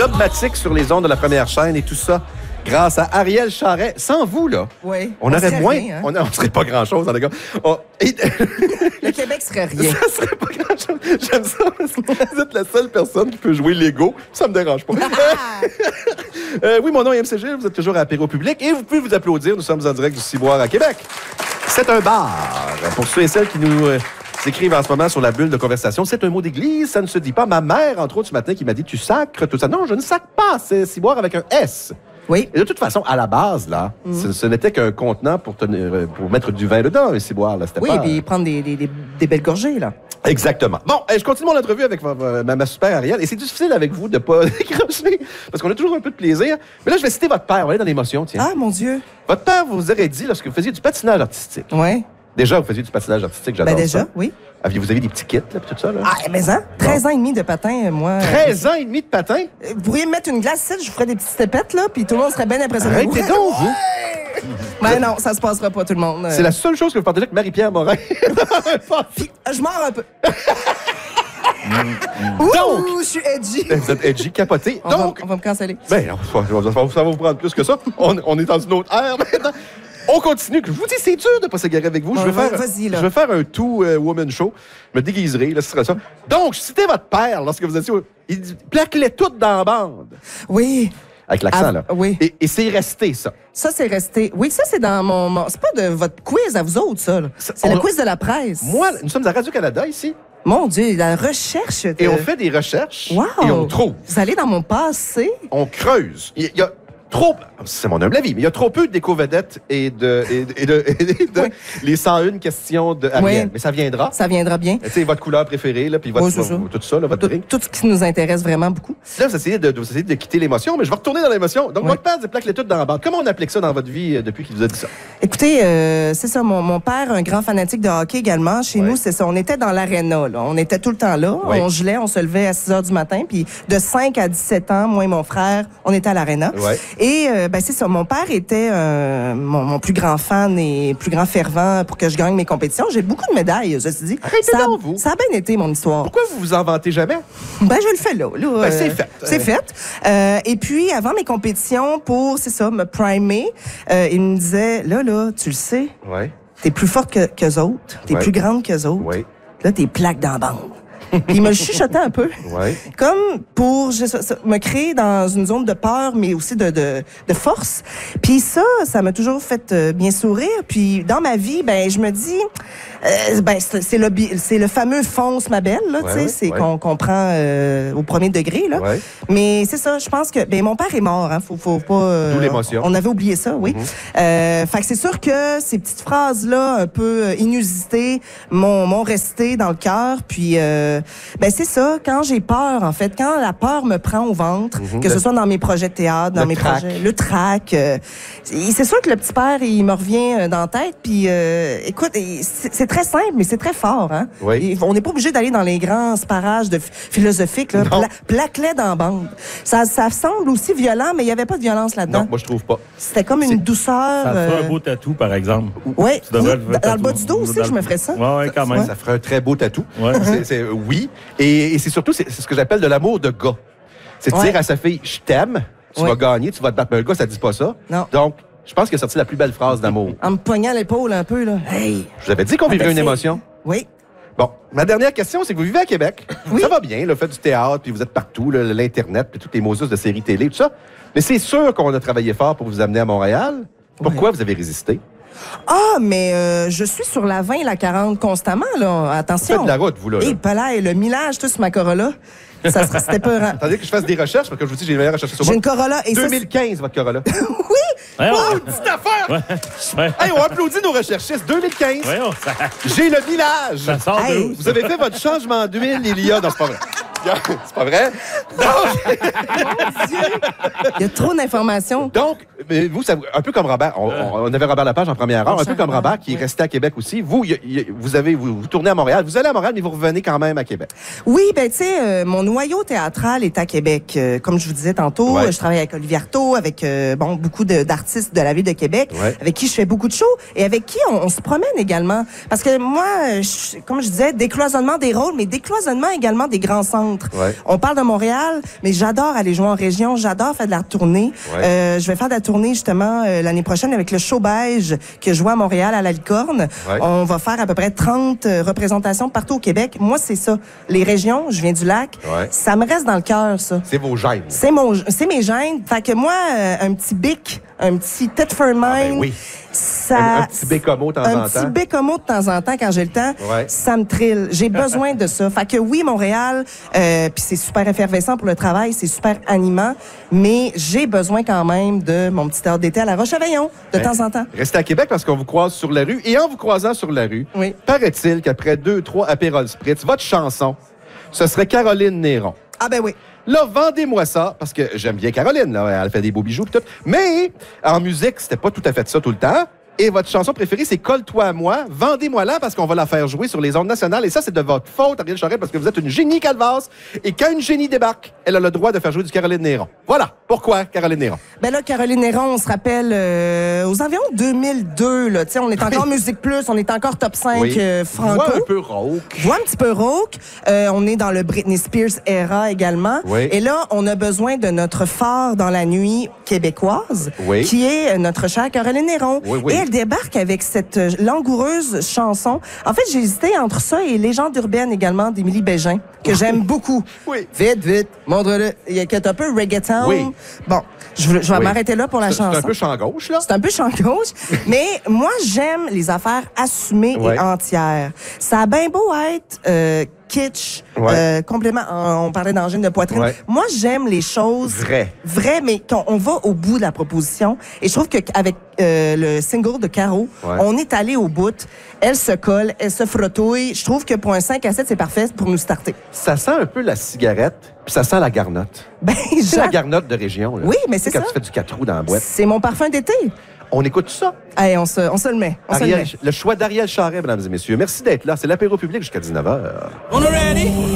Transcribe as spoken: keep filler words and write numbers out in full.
dogmatique sur les ondes de la première chaîne et tout ça grâce à Ariel Charret. Sans vous, là, oui, on, on aurait moins... Rien, hein? On ne serait pas grand-chose, en tout cas. On... Et... Le Québec serait rien. Ça serait pas grand-chose. J'aime ça parce que vous êtes la seule personne qui peut jouer Lego. Ça me dérange pas. euh, oui, mon nom est M C G. Vous êtes toujours à l'apéro public et vous pouvez vous applaudir. Nous sommes en direct du Ciboire à Québec. C'est un bar. Pour ceux et celles qui nous... Euh, s'écrivent en ce moment sur la bulle de conversation. C'est un mot d'église, ça ne se dit pas. Ma mère, entre autres, ce matin, qui m'a dit « Tu sacres tout ça ». Non, je ne sacre pas. C'est Ciboire avec un S. Oui. Et de toute façon, à la base, là, mm-hmm. ce, ce n'était qu'un contenant pour, tenir, pour mettre du vin dedans, un ciboire. Là, oui, pas, et puis prendre des, des, des, des belles gorgées, là. Exactement. Bon, je continue mon entrevue avec ma, ma, ma super Ariel. Et c'est difficile avec vous de ne pas décrocher, parce qu'on a toujours un peu de plaisir. Mais là, je vais citer votre père. On va aller dans l'émotion, tiens. Ah, mon Dieu. Votre père vous aurait dit, lorsque vous faisiez du patinage artistique. Oui. Déjà, vous faisiez du patinage artistique, j'adore ben déjà, ça. oui. Aviez, vous avez des petits kits, là, puis tout ça, là? Ah, mais hein? treize ans et demi de patin, moi. treize ans et demi de patin? Vous pourriez me mettre une glace ici, je vous ferais des petites stepettes, là, puis tout le monde serait bien impressionné. Arrêtez donc, vous! Mais non, ça se passera pas, tout le monde. C'est la seule chose que vous partagez avec Marie-Pierre Morin. Puis, je mords un peu. Donc, Ouh, je suis edgy. Vous êtes edgy, capoté. On Donc, va, on va me canceller. Ben, ça va vous prendre plus que ça. On, on est dans une autre ère maintenant. On continue. Je vous dis, c'est dur de ne pas s'égarer avec vous. Je vais, faire, je vais faire un tout euh, woman show. Je me déguiserai, là, ce sera ça. Donc, c'était votre père lorsque vous étiez... Il plaque-les toutes dans la bande. Oui. Avec l'accent, ah, là. Oui. Et, et c'est resté, ça. Ça, c'est resté. Oui, ça, c'est dans mon... mon... C'est pas de votre quiz à vous autres, ça. C'est on... le quiz de la presse. Moi, nous sommes à Radio-Canada, ici. Mon Dieu, la recherche. De... Et on fait des recherches. Wow. Et on trouve. Vous allez dans mon passé. On creuse. Il y a... Trop, c'est mon humble avis, mais il y a trop peu d'éco-vedettes et de, et de, et de, et de oui. les cent un questions de Ariel. Oui. Mais ça viendra. Ça viendra bien. Tu sais, votre couleur préférée, là, puis votre, oui, c'est ça. tout ça, là, votre tout, drink. Tout ce qui nous intéresse vraiment beaucoup. Là, vous essayez de, vous essayez de quitter l'émotion, mais je vais retourner dans l'émotion. Donc, oui. votre père plaque les toutes dans la bande. Comment on applique ça dans votre vie euh, depuis qu'il vous a dit ça? Écoutez, euh, c'est ça, mon, mon père, un grand fanatique de hockey également. Chez oui. nous, c'est ça. On était dans l'aréna, là. On était tout le temps là. Oui. On gelait, on se levait à six heures du matin. Puis de cinq à dix-sept ans, moi et mon frère, on était à l'aréna. Oui. Et, euh, ben, c'est ça. Mon père était euh, mon, mon plus grand fan et plus grand fervent pour que je gagne mes compétitions. J'ai beaucoup de médailles, je me suis dit. Arrêtez ça, donc, vous. Ça a bien été, mon histoire. Pourquoi vous vous en vantez jamais? Ben, je le fais là. là ben, c'est fait. C'est fait. Euh, et puis, avant mes compétitions, pour, c'est ça, me primer, euh, il me disait, là, là, tu le sais, ouais. t'es plus forte que, qu'eux autres, t'es ouais. plus grande qu'eux autres. Ouais. Là, t'es plaque dans la bande. Puis il me le chuchotait un peu. Ouais. Comme pour je, ça, me créer dans une zone de peur, mais aussi de, de, de force. Puis ça, ça m'a toujours fait euh, bien sourire. Puis dans ma vie, ben je me dis, euh, ben c'est le, c'est le fameux fonce ma belle, là, ouais, tu sais, ouais, c'est ouais. qu'on comprend euh, au premier degré, là. Ouais. Mais c'est ça, je pense que, ben mon père est mort, hein, faut, faut pas. Euh, D'où l'émotion. On, on avait oublié ça, oui. Mm-hmm. euh, fait que c'est sûr que ces petites phrases-là, un peu inusitées, m'ont, m'ont resté dans le cœur. Puis euh, ben c'est ça, quand j'ai peur, en fait, quand la peur me prend au ventre, mm-hmm. que ce soit dans mes projets de théâtre, dans le mes trac. projets, le trac, euh, c'est sûr que le petit père, il me revient dans la tête, puis euh, écoute, c'est, c'est très simple, mais c'est très fort, hein. Oui. Et on n'est pas obligé d'aller dans les grands sparages de philosophiques, là, pla plaque-les dans la bande. Ça, ça semble aussi violent, mais il n'y avait pas de violence là-dedans. Non, moi je trouve pas. C'était comme une douceur. Ça ferait euh... un beau tatou, par exemple. Oui, oui. Le dans tatou. Le bas du dos aussi, je me ferais ça. Oui, ouais, quand même. Ouais. Ça ferait un très beau tatou. Ouais. c'est, c'est, oui. Et, et c'est surtout, c'est, c'est ce que j'appelle de l'amour de gars. C'est de ouais. dire à sa fille, je t'aime, tu ouais. vas gagner, tu vas te battre. Mais le gars, ça dit pas ça. Non. Donc, je pense qu'il a sorti la plus belle phrase d'amour. En me poignant l'épaule un peu, là. Hey! Je vous avais dit qu'on vivrait une émotion. Oui. Bon, ma dernière question, c'est que vous vivez à Québec. Oui. Ça va bien, le fait du théâtre, puis vous êtes partout, là, l'Internet, puis toutes les mosus de séries télé, tout ça. Mais c'est sûr qu'on a travaillé fort pour vous amener à Montréal. Pourquoi ouais. vous avez résisté? Ah, mais euh, je suis sur la vingt, la quarante constamment, là. Attention. Vous faites de la route, vous, là. Et hey, le millage, tout sur ma Corolla. Ça serait, c'était peurant. Attendez que je fasse des recherches, parce que je vous dis, j'ai une meilleure recherche sur moi. J'ai une Corolla. Et deux mille quinze, ça, votre Corolla. Oui! Ouais, oh, petite affaire! Ouais. Ouais. Hey, on applaudit nos recherchistes. deux mille quinze. Ouais, ça... J'ai le village. Ça sort hey. de où, ça? Vous avez fait votre changement d'huile, il y a... Non, c'est pas vrai. C'est pas vrai? Donc... Mon Dieu! Il y a trop d'informations. Donc, mais vous, ça, un peu comme Robert. On, on avait Robert Lapage en première heure, un peu comme Robert qui est resté à Québec aussi. Vous, y, y, vous avez, vous, vous tournez à Montréal. Vous allez à Montréal, mais vous revenez quand même à Québec. Oui, ben tu sais, euh, mon noyau théâtral est à Québec. Euh, comme je vous disais tantôt, Ouais. je travaille avec Olivier Artaud, avec euh, bon beaucoup de- d'artistes de la ville de Québec, Ouais. avec qui je fais beaucoup de shows et avec qui on, on se promène également. Parce que moi, je, comme je disais, décloisonnement des rôles, mais décloisonnement également des grands centres. Ouais. On parle de Montréal, mais j'adore aller jouer en région, j'adore faire de la tournée. Ouais. Euh, je vais faire de la tournée justement euh, l'année prochaine avec le Show Beige que je joue à Montréal à la Licorne. Ouais. On va faire à peu près trente euh, représentations partout au Québec. Moi, c'est ça. Les régions, je viens du lac. Ouais. Ça me reste dans le cœur, ça. C'est vos gènes. C'est mon, c'est mes gènes. Fait que moi, euh, un petit bic, un petit Thetford Mine, Ah ben oui. ça, Un, un petit bécomo de temps un en petit temps. bécomo de temps en temps quand j'ai le temps, Ouais. ça me trille. J'ai besoin de ça. Fait que oui, Montréal, euh, puis c'est super effervescent pour le travail, c'est super animant, mais j'ai besoin quand même de mon petit heure d'été à la Roche-Aveillon de Ben, temps en temps. Restez à Québec parce qu'on vous croise sur la rue. Et en vous croisant sur la rue, Oui. paraît-il qu'après deux, trois Aperol Spritz, votre chanson, ce serait Caroline Néron. Ah ben oui. Là, vendez-moi ça, parce que j'aime bien Caroline, là, elle fait des beaux bijoux pis tout. Mais en musique, c'était pas tout à fait ça tout le temps. Et votre chanson préférée, c'est Colle-toi à moi. Vendez-moi-la parce qu'on va la faire jouer sur les ondes nationales. Et ça, c'est de votre faute, Ariel Charest, parce que vous êtes une génie calvasse. Et quand une génie débarque, elle a le droit de faire jouer du Caroline Néron. Voilà. Pourquoi Caroline Néron? Ben là, Caroline Néron, on se rappelle euh, aux environs deux mille deux, là. Tu sais, on est encore Musique Plus, on est encore top cinq Oui. euh, franco. Voix un peu rauque. Voix un petit peu rauque. Euh, on est dans le Britney Spears era également. Oui. Et là, on a besoin de notre phare dans la nuit québécoise, Oui. qui est euh, notre chère Caroline Néron. Oui, oui. Et elle débarque avec cette euh, langoureuse chanson. En fait, j'ai hésité entre ça et Légende urbaine également d'Émilie Bégin, que j'aime beaucoup. Oui. Vite, vite, montre-le. Il y a qui est un peu reggaeton. Oui. Bon, je, vais- je vais Oui. m'arrêter là pour la C'est chanson. c'est un peu champ gauche, là. C'est un peu champ gauche, mais moi, j'aime les affaires assumées Ouais. et entières. Ça a bien beau être euh, kitsch, Ouais. euh, complètement, on, on parlait d'angine de poitrine. Ouais. Moi, j'aime les choses Vraies. vraies, mais qu'on on va au bout de la proposition. Et je trouve qu'avec euh, le single de Caro, Ouais. on est allé au bout. Elle se colle, elle se frottouille. Je trouve que pour un cinq à sept, c'est parfait pour nous starter. Ça sent un peu la cigarette, puis ça sent la garnotte. Ben, C'est la Jacques, garnotte de région, là. Oui, mais Tu sais, c'est quand ça. tu fais du quatre roues dans la boîte. c'est mon parfum d'été. On écoute ça. Allez, on se, on se le met. On se le Ariel- met. le choix d'Ariel Charest, mesdames et messieurs. Merci d'être là. C'est l'apéro public jusqu'à dix-neuf heures. On est ready?